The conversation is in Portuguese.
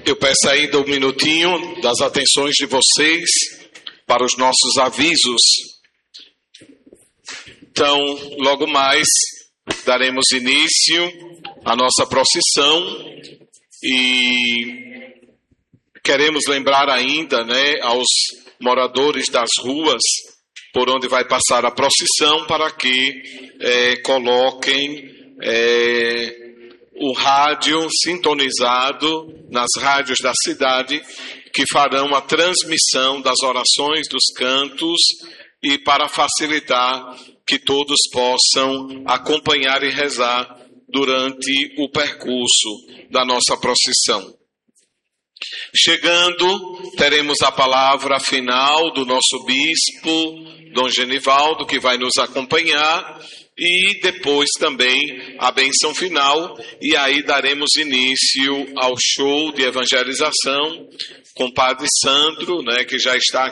Eu peço ainda um minutinho das atenções de vocês para os nossos avisos. Então, logo mais, daremos início à nossa procissão e queremos lembrar ainda, aos moradores das ruas por onde vai passar a procissão para que coloquem o rádio sintonizado nas rádios da cidade, que farão a transmissão das orações, dos cantos, e para facilitar que todos possam acompanhar e rezar durante o percurso da nossa procissão. Chegando, teremos a palavra final do nosso bispo, Dom Genivaldo, que vai nos acompanhar, e depois também a bênção final, e aí daremos início ao show de evangelização com o Padre Sandro, que já está